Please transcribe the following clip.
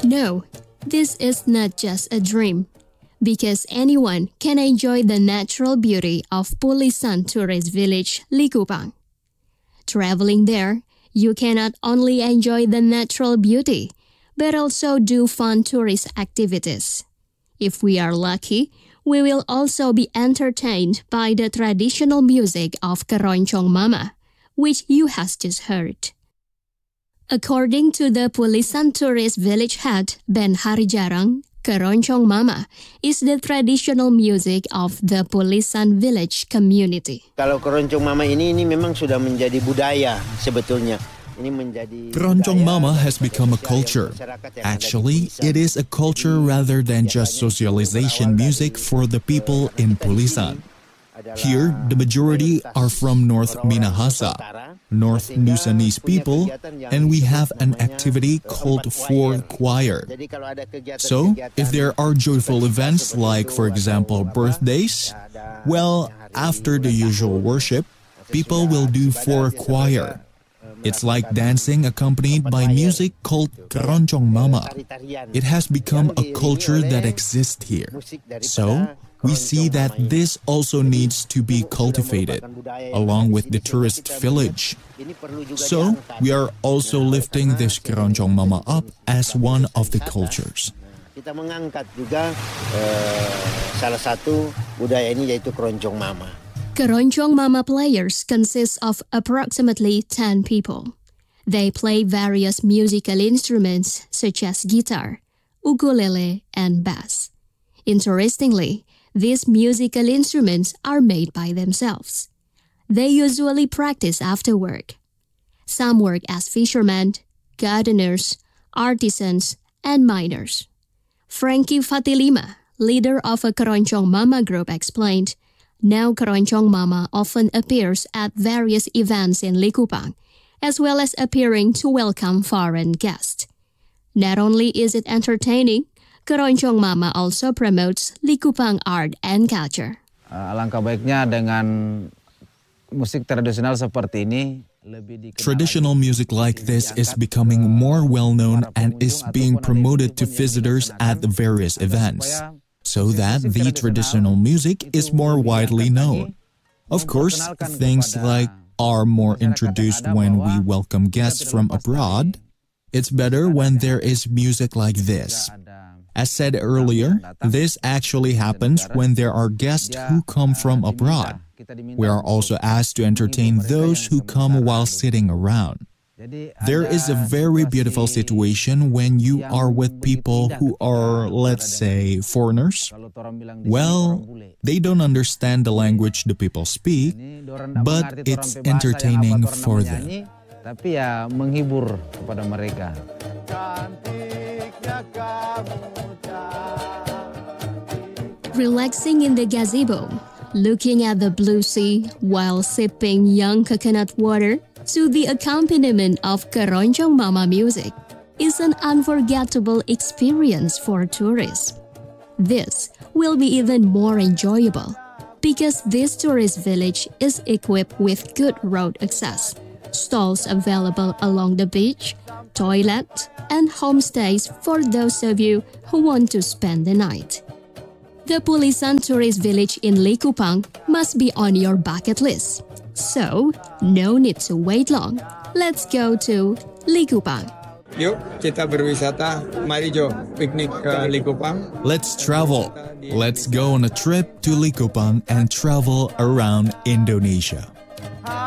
No, this is not just a dream, because anyone can enjoy the natural beauty of Pulisan tourist village, Likupang. Traveling there, you can not only enjoy the natural beauty, but also do fun tourist activities. If we are lucky, we will also be entertained by the traditional music of Keroncong Mama, which you has just heard. According to the Pulisan Tourist Village head, Ben Harijarang, Keroncong Mama is the traditional music of the Pulisan Village community. Kalau Keroncong Mama ini memang sudah menjadi budaya sebetulnya. Keroncong Mama has become a culture. Actually, it is a culture rather than just socialization music for the people in Pulisan. Here, the majority are from North Minahasa, North Nusanese people, and we have an activity called Four Choir. So, if there are joyful events like, for example, birthdays, well, after the usual worship, people will do Four Choir. It's like dancing accompanied by music called Keroncong Mama. It has become a culture that exists here. So, we see that this also needs to be cultivated, along with the tourist village. So, we are also lifting this Keroncong Mama up as one of the cultures. Kita mengangkat juga salah satu budaya ini yaitu Keroncong Mama. Keroncong Mama players consist of approximately 10 people. They play various musical instruments such as guitar, ukulele, and bass. Interestingly, these musical instruments are made by themselves. They usually practice after work. Some work as fishermen, gardeners, artisans, and miners. Frankie Fatilima, leader of a Keroncong Mama group, explained, now Keroncong Mama often appears at various events in Likupang, as well as appearing to welcome foreign guests. Not only is it entertaining, Keroncong Mama also promotes Likupang art and culture. Alangkah baiknya dengan musik tradisional seperti ini. Traditional music like this is becoming more well-known and is being promoted to visitors at the various events, so that the traditional music is more widely known. Of course, things like are more introduced when we welcome guests from abroad. It's better when there is music like this. As said earlier, this actually happens when there are guests who come from abroad. We are also asked to entertain those who come while sitting around. There is a very beautiful situation when you are with people who are, let's say, foreigners. Well, they don't understand the language the people speak, but it's entertaining for them. Tapi ya menghibur kepada mereka. Relaxing in the gazebo, looking at the blue sea while sipping young coconut water to the accompaniment of Keroncong Mama music is an unforgettable experience for tourists. This will be even more enjoyable because this tourist village is equipped with good road access, stalls available along the beach, toilet, and homestays for those of you who want to spend the night. The Pulisan Tourist Village in Likupang must be on your bucket list. So, no need to wait long. Let's go to Likupang. Yuk, kita berwisata. Mari Jo, piknik ke Likupang. Let's travel. Let's go on a trip to Likupang and travel around Indonesia.